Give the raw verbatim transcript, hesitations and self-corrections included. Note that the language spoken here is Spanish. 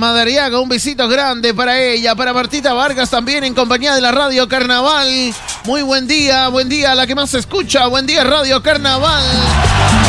Madariaga, un besito grande para ella, para Martita Vargas también en compañía de la Radio Carnaval. Muy buen día, buen día a la que más se escucha, buen día Radio Carnaval.